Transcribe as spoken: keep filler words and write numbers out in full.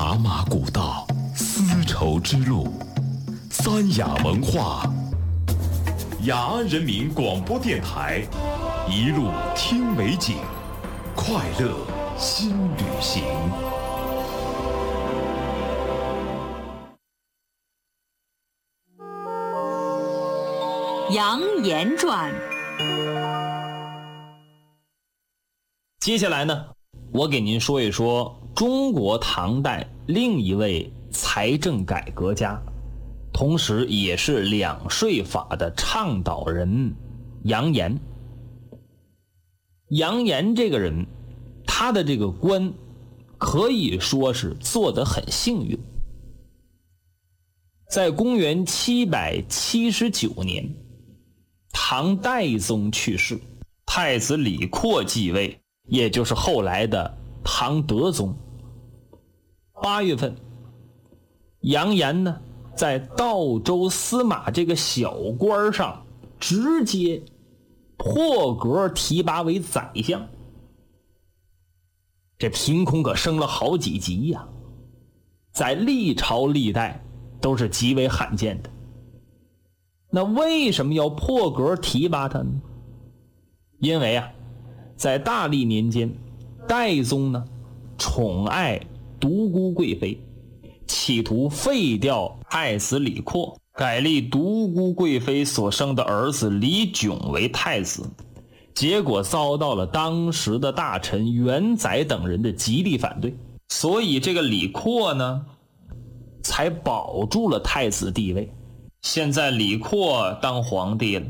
茶马古道，丝绸之路，三雅文化，雅安人民广播电台，一路听美景，快乐新旅行。 杨言传。 接下来呢，我给您说一说中国唐代另一位财政改革家，同时也是两税法的倡导人杨炎。杨炎这个人，他的这个官可以说是做得很幸运。在公元七百七十九年，唐代宗去世，太子李阔继位，也就是后来的唐德宗。八月份，杨炎呢在道州司马这个小官上直接破格提拔为宰相，这凭空可升了好几级呀，在历朝历代都是极为罕见的。那为什么要破格提拔他呢？因为啊，在大历年间，代宗呢宠爱独孤贵妃，企图废掉太子李阔，改立独孤贵妃所生的儿子李炯为太子，结果遭到了当时的大臣元载等人的极力反对，所以这个李阔呢才保住了太子地位。现在李阔当皇帝了，